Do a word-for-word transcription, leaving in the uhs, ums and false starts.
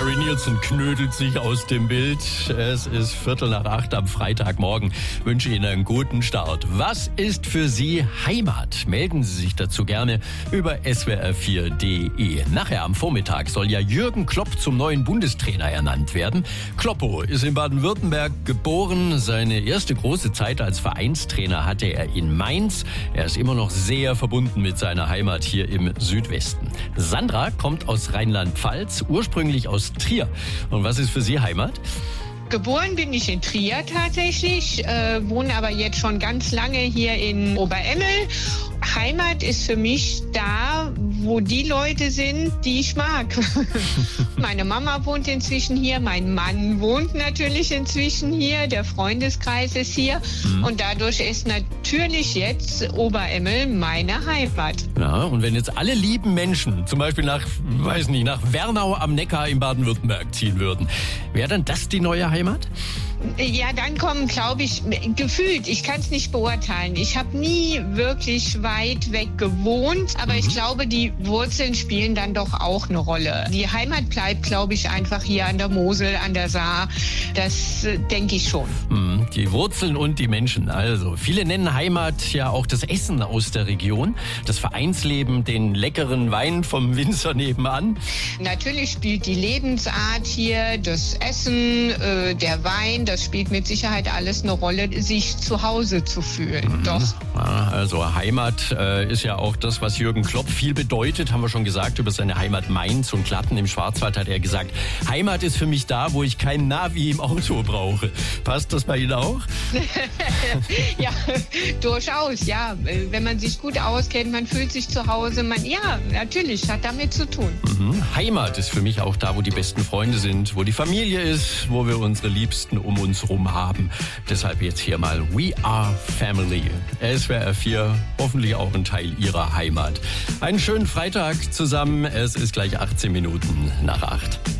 Harry Nilsson knödelt sich aus dem Bild. Es ist Viertel nach acht am Freitagmorgen. Ich wünsche Ihnen einen guten Start. Was ist für Sie Heimat? Melden Sie sich dazu gerne über S W R vier punkt de. Nachher am Vormittag soll ja Jürgen Klopp zum neuen Bundestrainer ernannt werden. Kloppo ist in Baden-Württemberg geboren. Seine erste große Zeit als Vereinstrainer hatte er in Mainz. Er ist immer noch sehr verbunden mit seiner Heimat hier im Südwesten. Sandra kommt aus Rheinland-Pfalz, ursprünglich aus Trier. Und was ist für Sie Heimat? Geboren bin ich in Trier tatsächlich, äh, wohne aber jetzt schon ganz lange hier in Oberemmel. Heimat ist für mich da, wo die Leute sind, die ich mag. Meine Mama wohnt inzwischen hier, mein Mann wohnt natürlich inzwischen hier, der Freundeskreis ist hier. Mhm. Und dadurch ist natürlich jetzt Oberemmel meine Heimat. Ja, und wenn jetzt alle lieben Menschen zum Beispiel nach, weiß nicht, nach Wernau am Neckar in Baden-Württemberg ziehen würden, wäre dann das die neue Heimat? Ja, dann kommen, glaube ich, gefühlt, ich kann es nicht beurteilen. Ich habe nie wirklich weit weg gewohnt, aber mhm. ich glaube, die Wurzeln spielen dann doch auch eine Rolle. Die Heimat bleibt, glaube ich, einfach hier an der Mosel, an der Saar. Das äh, denke ich schon. Mhm, die Wurzeln und die Menschen. Also, viele nennen Heimat ja auch das Essen aus der Region, das Vereinsleben, den leckeren Wein vom Winzer nebenan. Natürlich spielt die Lebensart hier, das Essen, äh, der Wein, das spielt mit Sicherheit alles eine Rolle, sich zu Hause zu fühlen. Mhm. Doch. Ja, also Heimat äh, ist ja auch das, was Jürgen Klopp viel bedeutet, haben wir schon gesagt, über seine Heimat Mainz und Glatten im Schwarzwald hat er gesagt, Heimat ist für mich da, wo ich kein Navi im Auto brauche. Passt das bei Ihnen auch? Ja, durchaus, ja. Wenn man sich gut auskennt, man fühlt sich zu Hause, man, ja, natürlich, hat damit zu tun. Mhm. Heimat ist für mich auch da, wo die besten Freunde sind, wo die Familie ist, wo wir unsere Liebsten um uns rum haben. Deshalb jetzt hier mal We Are Family. S W R vier, hoffentlich auch ein Teil Ihrer Heimat. Einen schönen Freitag zusammen. Es ist gleich achtzehn Minuten nach acht.